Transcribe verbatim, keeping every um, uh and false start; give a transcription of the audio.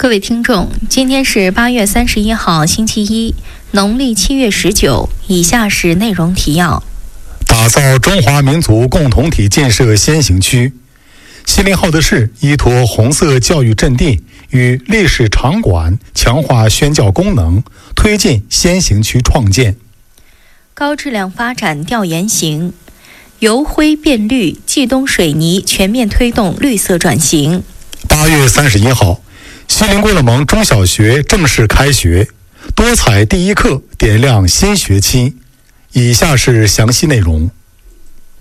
各位听众，今天是八月三十一号，星期一，农历七月十九。以下是内容提要： 打造中华民族共同体建设先行区。锡林浩特市依托红色教育阵地与历史场馆，强化宣教功能，推进先行区创建。 高质量发展调研行，由灰变绿，冀东水泥全面推动绿色转型。 八月三十一号，锡林郭勒盟中小学正式开学，多彩第一课点亮新学期。以下是详细内容。